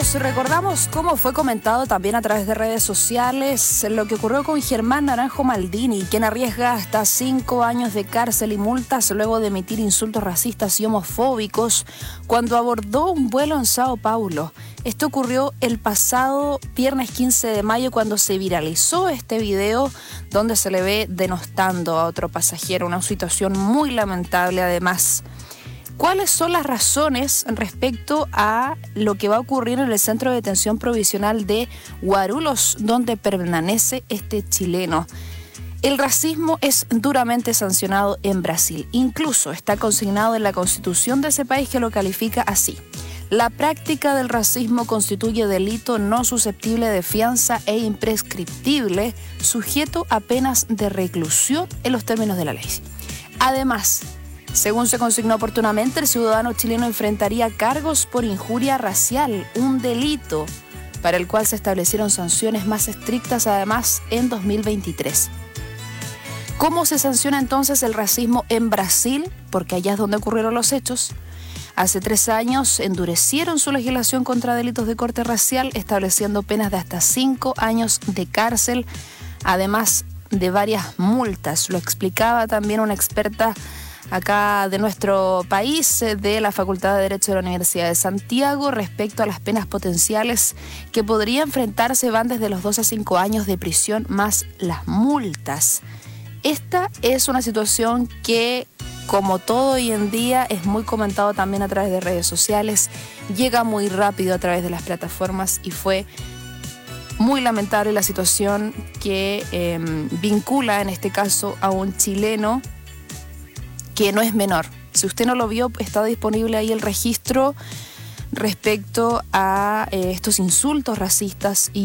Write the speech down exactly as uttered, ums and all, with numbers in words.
Recordamos, recordamos cómo fue comentado también a través de redes sociales lo que ocurrió con Germán Naranjo Maldini, quien arriesga hasta cinco años de cárcel y multas luego de emitir insultos racistas y homofóbicos cuando abordó un vuelo en Sao Paulo. Esto ocurrió el pasado viernes quince de mayo cuando se viralizó este video donde se le ve denostando a otro pasajero, una situación muy lamentable además. ¿Cuáles son las razones respecto a lo que va a ocurrir en el Centro de Detención Provisional de Guarulhos, donde permanece este chileno? El racismo es duramente sancionado en Brasil. Incluso está consignado en la Constitución de ese país que lo califica así. La práctica del racismo constituye delito no susceptible de fianza e imprescriptible, sujeto a penas de reclusión en los términos de la ley. Además, según se consignó oportunamente, el ciudadano chileno enfrentaría cargos por injuria racial, un delito para el cual se establecieron sanciones más estrictas además en dos mil veintitrés. ¿Cómo se sanciona entonces el racismo en Brasil? Porque allá es donde ocurrieron los hechos. Hace tres años endurecieron su legislación contra delitos de corte racial, estableciendo penas de hasta cinco años de cárcel, además de varias multas. Lo explicaba también una experta acá de nuestro país, de la Facultad de Derecho de la Universidad de Santiago, respecto a las penas potenciales que podría enfrentarse van desde los dos a cinco años de prisión más las multas. Esta es una situación que, como todo hoy en día, es muy comentado también a través de redes sociales, llega muy rápido a través de las plataformas y fue muy lamentable la situación que eh, vincula en este caso a un chileno que no es menor. Si usted no lo vio, está disponible ahí el registro respecto a eh, estos insultos racistas y